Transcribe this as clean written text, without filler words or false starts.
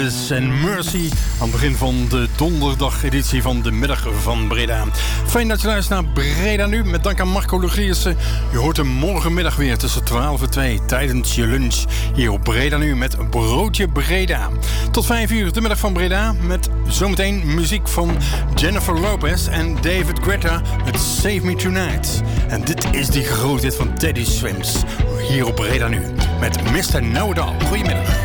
En Mercy aan het begin van de donderdag-editie van de Middag van Breda. Fijn dat je luistert naar Breda Nu, met dank aan Marco Lugiersen. Je hoort hem morgenmiddag weer tussen 12 en 2 tijdens je lunch hier op Breda Nu met Broodje Breda. Tot 5 uur de Middag van Breda met zometeen muziek van Jennifer Lopez en David Guetta met Save Me Tonight. En dit is die grote hit van Teddy Swims hier op Breda Nu met Mr. Know It All. Goedemiddag.